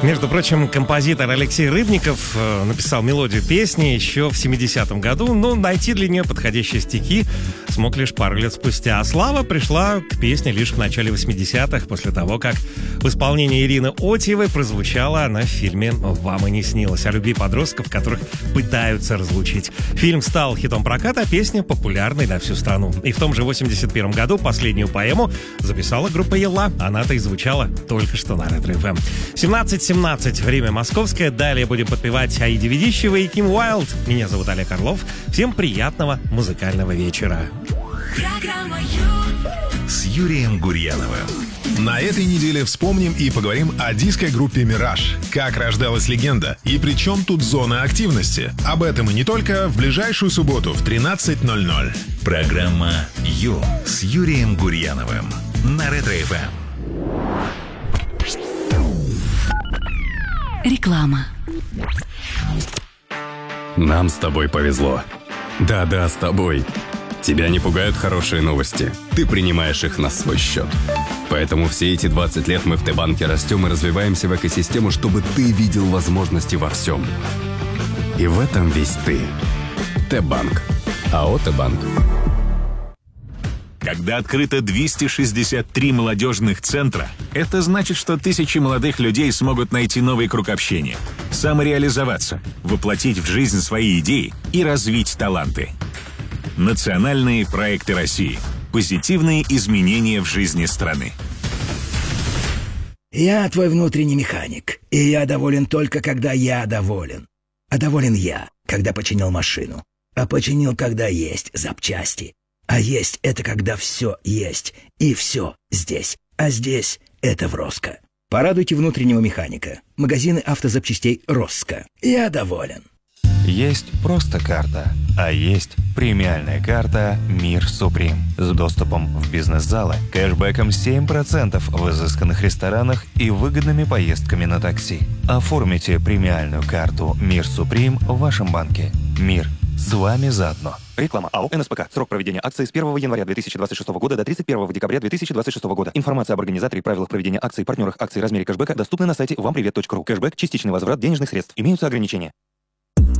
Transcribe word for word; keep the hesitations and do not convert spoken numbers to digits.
Между прочим, композитор Алексей Рыбников э, написал мелодию песни еще в семидесятом году, но найти для нее подходящие стихи смог лишь пару лет спустя. А слава пришла к песне лишь в начале восьмидесятых, после того, как в исполнении Ирины Отьевой прозвучала она в фильме «Вам и не снилось», о любви подростков, которых пытаются разлучить. Фильм стал хитом проката, а песня популярной на всю страну. И в том же восемьдесят первом году последнюю поэму записала группа «Ела». Она-то и звучала только что на Ретро-эф эм. семнадцать семнадцать, время московское. Далее будем подпевать Аиде Ведищевой и Ким Уайлд. Меня зовут Олег Орлов. Всем приятного музыкального вечера. Программа Ю с Юрием Гурьяновым. На этой неделе вспомним и поговорим о диско-группе «Мираж». Как рождалась легенда и при чем тут зона активности? Об этом и не только в ближайшую субботу в тринадцать ноль ноль. Программа Ю с Юрием Гурьяновым на Ретро-эф эм. Реклама. Нам с тобой повезло. Да-да, с тобой. Тебя не пугают хорошие новости. Ты принимаешь их на свой счет. Поэтому все эти двадцать лет мы в Т-банке растем и развиваемся в экосистему, чтобы ты видел возможности во всем. И в этом весь ты. Т-банк. АО «Т-банк». Когда открыто двести шестьдесят три молодежных центра, это значит, что тысячи молодых людей смогут найти новый круг общения, самореализоваться, воплотить в жизнь свои идеи и развить таланты. Национальные проекты России. Позитивные изменения в жизни страны. Я твой внутренний механик, и я доволен только, когда я доволен. А доволен я, когда починил машину. А починил, когда есть запчасти. А есть — это когда все есть, и все здесь. А здесь — это в Роско. Порадуйте внутреннего механика. Магазины автозапчастей Роско. Я доволен. Есть просто карта, а есть премиальная карта «Мир Суприм» с доступом в бизнес-залы, кэшбэком семь процентов в изысканных ресторанах и выгодными поездками на такси. Оформите премиальную карту «Мир Суприм» в вашем банке. Мир с вами заодно. Реклама. АО «эн эс пэ ка». Срок проведения акции с первого января две тысячи двадцать шестого года до тридцать первого декабря две тысячи двадцать шестого года. Информация об организаторе и правилах проведения акций, партнерах акций, размере кэшбэка доступна на сайте вампривет точка ру. Кэшбэк – частичный возврат денежных средств. Имеются ограничения.